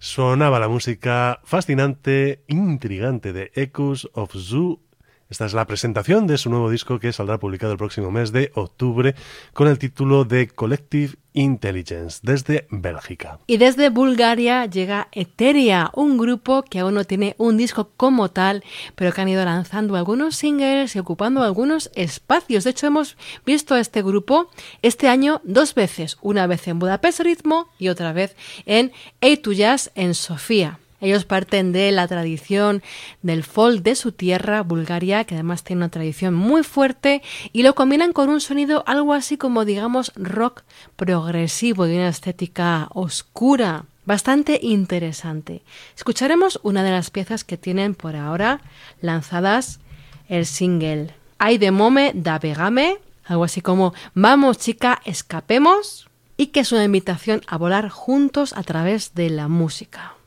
Sonaba la música fascinante, intrigante de Echoes of Zoo. Esta es la presentación de su nuevo disco que saldrá publicado el próximo mes de octubre con el título de Collective Intelligence, desde Bélgica. Y desde Bulgaria llega Etheria, un grupo que aún no tiene un disco como tal, pero que han ido lanzando algunos singles y ocupando algunos espacios. De hecho, hemos visto a este grupo este año 2 veces, una vez en Budapest Ritmo y otra vez en A2 Jazz en Sofía. Ellos parten de la tradición del folk de su tierra, Bulgaria, que además tiene una tradición muy fuerte, y lo combinan con un sonido algo así como, digamos, rock progresivo y una estética oscura, bastante interesante. Escucharemos una de las piezas que tienen por ahora lanzadas, el single Ai de Mome da Vegame, algo así como Vamos chica, escapemos, y que es una invitación a volar juntos a través de la música.